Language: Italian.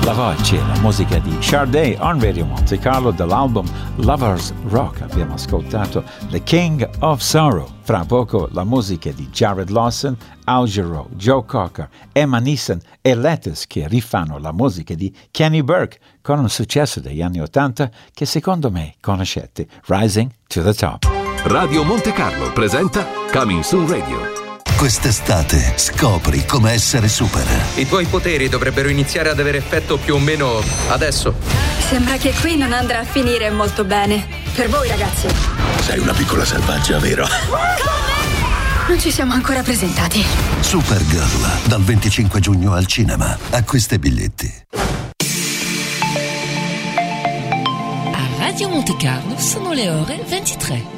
la voce, la musica di Sade on Radio Monte Carlo dall'album Lovers Rock. Abbiamo ascoltato The King of Sorrow. Fra poco la musica di Jared Lawson, Al Jarreau, Joe Cocker, Emma Neeson e Lettuce che rifanno la musica di Kenny Burke con un successo degli anni '80 che secondo me conoscete, Rising to the Top. Radio Monte Carlo presenta Coming Soon Radio. Quest'estate scopri come essere super. I tuoi poteri dovrebbero iniziare ad avere effetto più o meno adesso. Sembra che qui non andrà a finire molto bene. Per voi, ragazzi. Sei una piccola selvaggia, vero? Non ci siamo ancora presentati. Supergirl, dal 25 giugno al cinema. Acquista i biglietti. A Radio Monte Carlo sono le ore 23.